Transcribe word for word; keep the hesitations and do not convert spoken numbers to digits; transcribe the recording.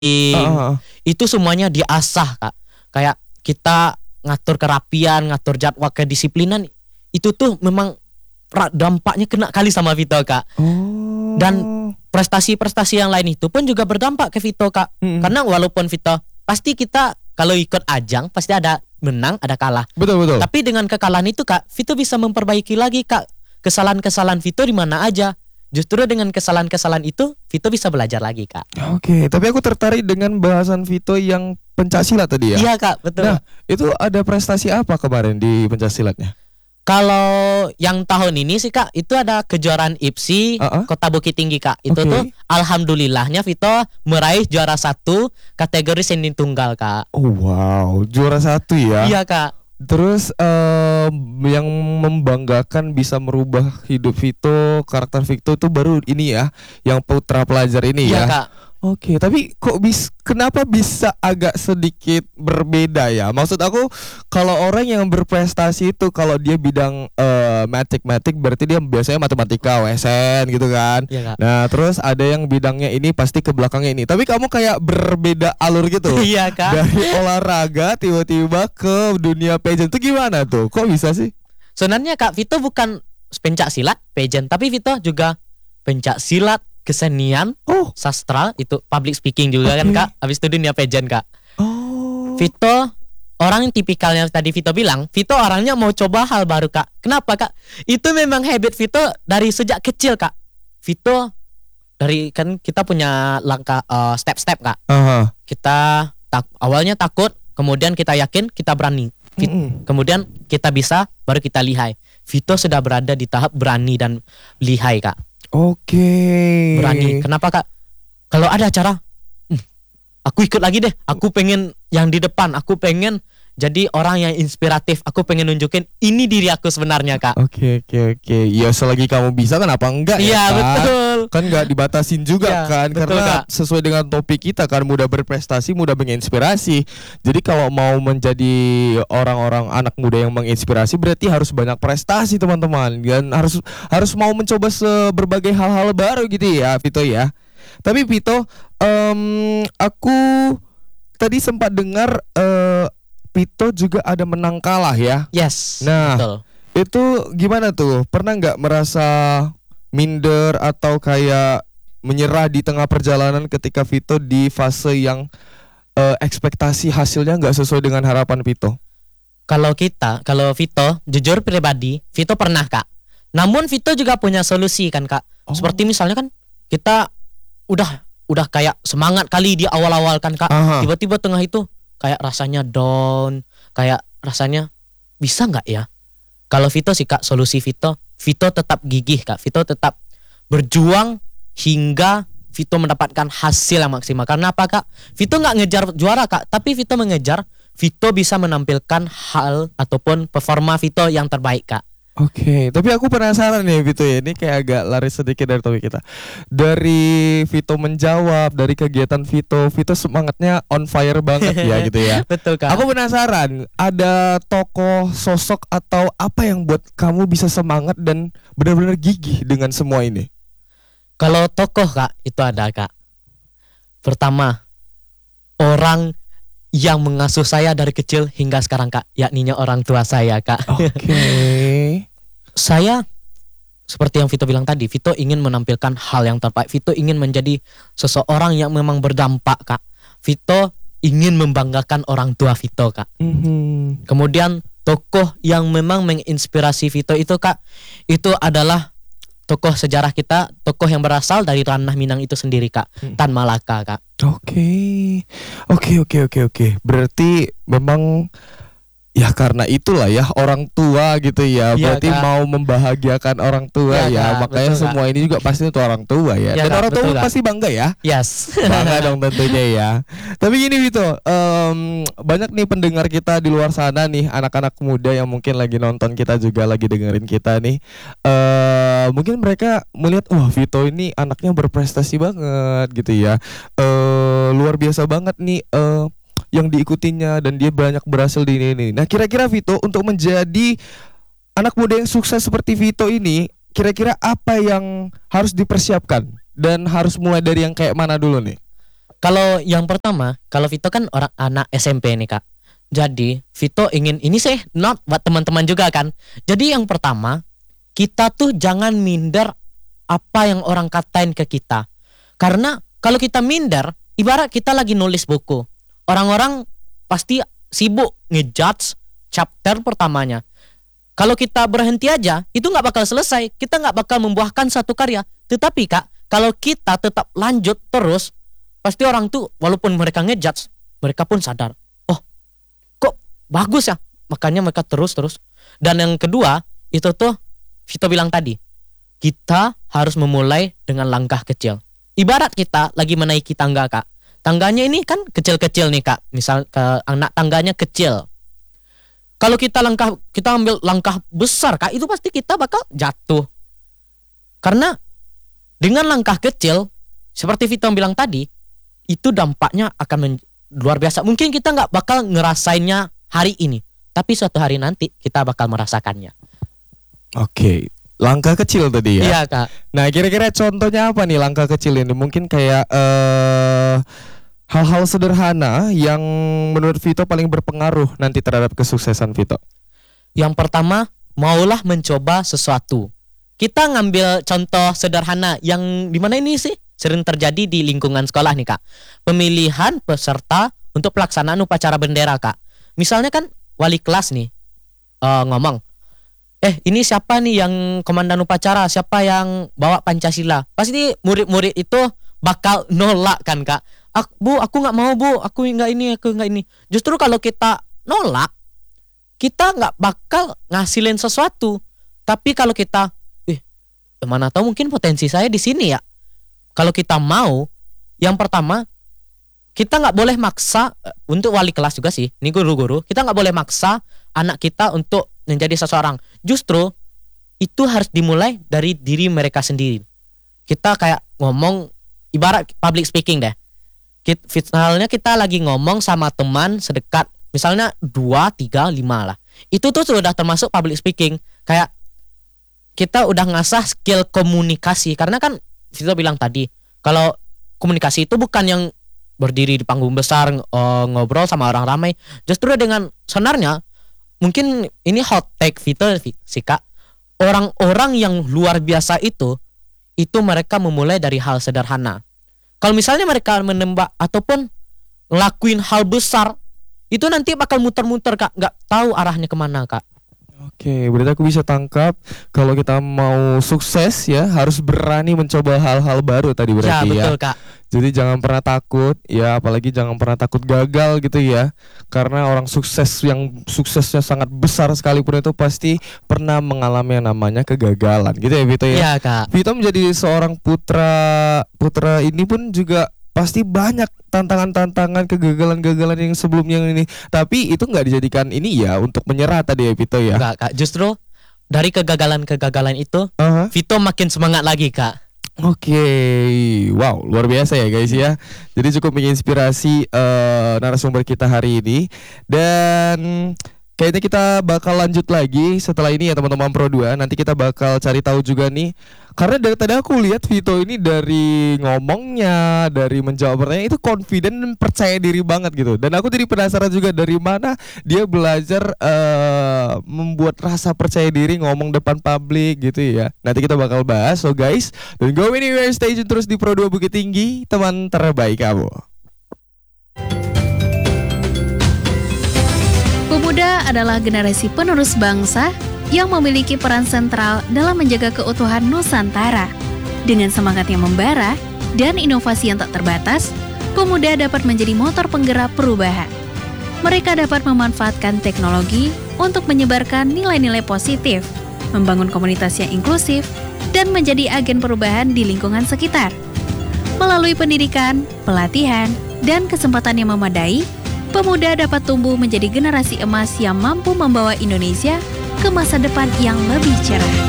Uh-huh. Itu semuanya diasah Kak. Kayak kita ngatur kerapian, ngatur jadwal, kedisiplinan, itu tuh memang dampaknya kena kali sama Vito Kak. Oh. Dan prestasi-prestasi yang lain itu pun juga berdampak ke Vito Kak. Hmm. Karena walaupun Vito, pasti kita kalau ikut ajang pasti ada menang, ada kalah. Betul betul. Tapi dengan kekalahan itu Kak, Vito bisa memperbaiki lagi Kak kesalahan-kesalahan Vito di mana aja. Justru dengan kesalahan-kesalahan itu Vito bisa belajar lagi Kak. Oke, tapi aku tertarik dengan bahasan Vito yang pencaksilat tadi ya. Iya Kak, betul. Nah, itu ada prestasi apa kemarin di pencaksilatnya? Kalau yang tahun ini sih Kak, itu ada kejuaraan I P S I uh-uh. Kota Bukit Tinggi Kak. Itu okay. tuh alhamdulillahnya Vito meraih juara satu kategori seni tunggal Kak. Oh wow, juara satu ya? Iya Kak. Terus uh, yang membanggakan bisa merubah hidup Vito, karakter Vito itu baru ini ya, yang putra pelajar ini iya, ya. Kak. Oke, tapi kok bis, kenapa bisa agak sedikit berbeda ya? Maksud aku kalau orang yang berprestasi itu kalau dia bidang uh, matik-matik berarti dia biasanya matematika, W S N gitu kan. Iya, Kak. Nah, terus ada yang bidangnya ini pasti ke belakangnya ini. Tapi kamu kayak berbeda alur gitu. Iya, Kak. Dari olahraga tiba-tiba ke dunia pageant itu gimana tuh? Kok bisa sih? Sebenarnya Kak, Vito bukan pencak silat, pageant, tapi Vito juga pencak silat, kesenian, oh. sastra, itu public speaking juga okay. kan Kak. Habis itu dunia pageant Kak. Oh. Vito orang yang tipikalnya tadi Vito bilang, Vito orangnya mau coba hal baru Kak. Kenapa Kak? Itu memang habit Vito dari sejak kecil Kak. Vito dari kan kita punya langkah uh, step-step Kak. Uh-huh. Kita tak, awalnya takut, kemudian kita yakin, kita berani. Fit, mm-hmm. Kemudian kita bisa, baru kita lihai. Vito sudah berada di tahap berani dan lihai Kak. Oke. Okay. Berani. Kenapa Kak? Kalau ada acara, hmm, aku ikut lagi deh. Aku pengen yang di depan. Aku pengen jadi orang yang inspiratif. Aku pengen nunjukin ini diri aku sebenarnya Kak. Oke okay, oke okay, oke. Okay. Ya selagi kamu bisa kenapa enggak ya? Iya kan? betul. Kan nggak dibatasin juga ya, kan? Betul, karena Kak. Sesuai dengan topik kita kan mudah berprestasi, mudah menginspirasi. Jadi kalau mau menjadi orang-orang anak muda yang menginspirasi berarti harus banyak prestasi teman-teman. Dan harus harus mau mencoba berbagai hal-hal baru gitu ya Vito ya. Tapi Vito, um, aku tadi sempat dengar uh, Vito juga ada menang kalah ya. Yes. Nah, betul. Itu gimana tuh? Pernah nggak merasa minder atau kayak menyerah di tengah perjalanan ketika Vito di fase yang uh, ekspektasi hasilnya nggak sesuai dengan harapan Vito? Kalau kita, kalau Vito, jujur pribadi, Vito pernah Kak. Namun Vito juga punya solusi kan Kak. Oh. Seperti misalnya kan kita udah udah kayak semangat kali di awal-awal kan Kak. Aha. Tiba-tiba tengah itu kayak rasanya down, kayak rasanya bisa nggak ya? Kalau Vito sih Kak, solusi Vito, Vito tetap gigih Kak. Vito tetap berjuang hingga Vito mendapatkan hasil yang maksimal. Karena apa Kak? Vito nggak ngejar juara Kak, tapi Vito mengejar Vito bisa menampilkan hal ataupun performa Vito yang terbaik Kak. Oke, okay, tapi aku penasaran nih Vito ya, ini kayak agak lari sedikit dari topik kita. Dari Vito menjawab, dari kegiatan Vito, Vito semangatnya on fire banget ya gitu ya. Betul Kak. Aku penasaran, ada tokoh, sosok atau apa yang buat kamu bisa semangat dan benar-benar gigih dengan semua ini? Kalau tokoh Kak, itu ada Kak. Pertama, orang yang mengasuh saya dari kecil hingga sekarang Kak, yakninya orang tua saya Kak. Oke. Okay. Saya seperti yang Vito bilang tadi, Vito ingin menampilkan hal yang terbaik. Vito ingin menjadi seseorang yang memang berdampak Kak. Vito ingin membanggakan orang tua Vito Kak. Mm-hmm. Kemudian tokoh yang memang menginspirasi Vito itu Kak, itu adalah tokoh sejarah kita, tokoh yang berasal dari Ranah Minang itu sendiri Kak, hmm. Tan Malaka Kak. Oke, oke, oke, oke, oke. Berarti memang ya karena itulah ya orang tua gitu ya. Ya Berarti Kak. Mau membahagiakan orang tua ya. Ya, ya. Kak, Makanya betul, semua Kak. ini juga pasti untuk orang tua ya. Ya, Dan Kak, orang tua betul, Kak. pasti bangga ya. Yes. Bangga dong tentunya ya. Tapi gini Vito, um, banyak nih pendengar kita di luar sana nih, anak-anak muda yang mungkin lagi nonton kita juga lagi dengerin kita nih. Uh, mungkin mereka melihat wah Vito ini anaknya berprestasi banget gitu ya. Uh, luar biasa banget nih. Uh, yang diikutinya dan dia banyak berhasil di ini. Nah, kira-kira Vito untuk menjadi anak muda yang sukses seperti Vito ini, kira-kira apa yang harus dipersiapkan dan harus mulai dari yang kayak mana dulu nih? Kalau yang pertama, kalau Vito kan orang anak S M P nih kak. Jadi Vito ingin ini sih not buat teman-teman juga kan. Jadi yang pertama, kita tuh jangan minder apa yang orang katain ke kita. Karena kalau kita minder, ibarat kita lagi nulis buku. Orang-orang pasti sibuk ngejudge chapter pertamanya. Kalau kita berhenti aja, itu nggak bakal selesai. Kita nggak bakal membuahkan satu karya. Tetapi kak, kalau kita tetap lanjut terus, pasti orang tuh walaupun mereka ngejudge, mereka pun sadar, oh kok bagus ya. Makanya mereka terus-terus. Dan yang kedua, itu tuh Vito bilang tadi, kita harus memulai dengan langkah kecil. Ibarat kita lagi menaiki tangga kak. Tangganya ini kan kecil-kecil nih kak. Misal ke anak tangganya kecil. Kalau kita langkah kita ambil langkah besar kak, itu pasti kita bakal jatuh. Karena dengan langkah kecil, seperti Vito bilang tadi, itu dampaknya akan men- luar biasa. Mungkin kita nggak bakal ngerasainnya hari ini, tapi suatu hari nanti kita bakal merasakannya. Oke, langkah kecil tadi ya. Iya kak. Nah, kira-kira contohnya apa nih langkah kecil ini? Mungkin kayak eh hal-hal sederhana yang menurut Vito paling berpengaruh nanti terhadap kesuksesan Vito. Yang pertama, maulah mencoba sesuatu. Kita ngambil contoh sederhana yang dimana ini sih sering terjadi di lingkungan sekolah nih kak. Pemilihan peserta untuk pelaksanaan upacara bendera kak. Misalnya kan wali kelas nih uh, ngomong, eh ini siapa nih yang komandan upacara, siapa yang bawa Pancasila. Pasti murid-murid itu bakal nolak kan kak. Ak, bu aku nggak mau bu, aku nggak ini, aku nggak ini. Justru kalau kita nolak, kita nggak bakal ngasilin sesuatu. Tapi kalau kita, eh mana tahu mungkin potensi saya di sini ya. Kalau kita mau, yang pertama kita nggak boleh maksa untuk wali kelas juga sih. Ini guru-guru, kita nggak boleh maksa anak kita untuk menjadi seseorang. Justru itu harus dimulai dari diri mereka sendiri. Kita kayak ngomong ibarat public speaking deh. Misalnya kita lagi ngomong sama teman sedekat, misalnya dua, tiga, lima lah. Itu tuh sudah termasuk public speaking. Kayak kita udah ngasah skill komunikasi. Karena kan Vito bilang tadi, kalau komunikasi itu bukan yang berdiri di panggung besar uh, ngobrol sama orang ramai. Justru dengan sebenarnya mungkin ini hot take Vito sih kak. Orang-orang yang luar biasa itu, itu mereka memulai dari hal sederhana. Kalau misalnya mereka menembak ataupun ngelakuin hal besar, itu nanti bakal muter-muter kak, nggak tahu arahnya kemana kak. Oke, berarti aku bisa tangkap kalau kita mau sukses ya harus berani mencoba hal-hal baru tadi berarti ya. Betul kak. Jadi jangan pernah takut ya, apalagi jangan pernah takut gagal gitu ya. Karena orang sukses yang suksesnya sangat besar sekalipun itu pasti pernah mengalami yang namanya kegagalan gitu ya Vito ya. Iya kak. Vito menjadi seorang putra putra ini pun juga pasti banyak tantangan-tantangan, kegagalan-kegagalan yang sebelumnya ini. Tapi itu nggak dijadikan ini ya untuk menyerah tadi ya Vito ya. Enggak kak, justru dari kegagalan-kegagalan itu Uh-huh. Vito makin semangat lagi kak. Oke, wow, luar biasa ya guys ya. Jadi cukup menginspirasi uh, narasumber kita hari ini. Dan kayaknya kita bakal lanjut lagi setelah ini ya teman-teman Pro dua. Nanti kita bakal cari tahu juga nih. Karena dari tadi aku lihat Vito ini dari ngomongnya, dari menjawab pertanyaan itu confident dan percaya diri banget gitu. Dan aku jadi penasaran juga dari mana dia belajar uh, membuat rasa percaya diri ngomong depan publik gitu ya. Nanti kita bakal bahas. So guys, don't go anywhere, stay tune terus di Pro dua Bukit Tinggi, teman terbaik kamu. Pemuda adalah generasi penerus bangsa yang memiliki peran sentral dalam menjaga keutuhan Nusantara. Dengan semangat yang membara dan inovasi yang tak terbatas, pemuda dapat menjadi motor penggerak perubahan. Mereka dapat memanfaatkan teknologi untuk menyebarkan nilai-nilai positif, membangun komunitas yang inklusif, dan menjadi agen perubahan di lingkungan sekitar. Melalui pendidikan, pelatihan, dan kesempatan yang memadai, pemuda dapat tumbuh menjadi generasi emas yang mampu membawa Indonesia ke masa depan yang lebih cerah.